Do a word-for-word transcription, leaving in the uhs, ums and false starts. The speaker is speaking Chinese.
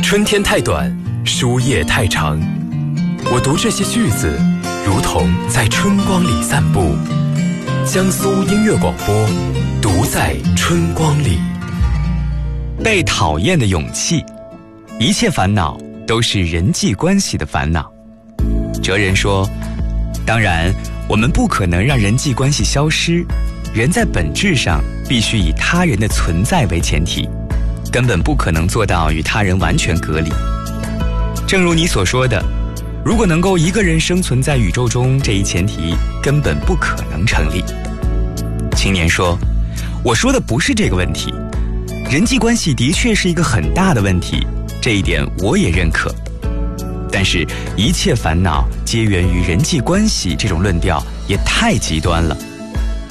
春天太短，书页太长。我读这些句子，如同在春光里散步。江苏音乐广播，读在春光里。 被讨厌的勇气，一切烦恼都是人际关系的烦恼。哲人说，当然，我们不可能让人际关系消失，人在本质上必须以他人的存在为前提，根本不可能做到与他人完全隔离。正如你所说的，如果能够一个人生存在宇宙中，这一前提根本不可能成立。青年说，我说的不是这个问题，人际关系的确是一个很大的问题，这一点我也认可。但是一切烦恼皆源于人际关系这种论调也太极端了。